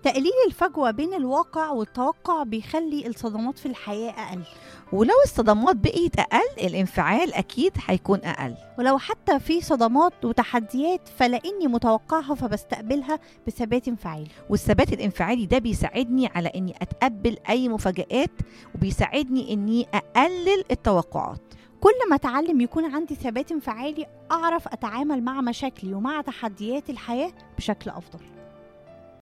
تقليل الفجوة بين الواقع والتوقع بيخلي الصدمات في الحياة أقل. ولو الصدمات بقيت أقل الانفعال أكيد هيكون أقل. ولو حتى في صدمات وتحديات فلأني متوقعها فبستقبلها بثبات انفعالي. والثبات الانفعالي ده بيساعدني على أني أتقبل أي مفاجآت، وبيساعدني أني أقلل التوقعات. كل ما أتعلم يكون عندي ثبات انفعالي أعرف أتعامل مع مشاكلي ومع تحديات الحياة بشكل أفضل.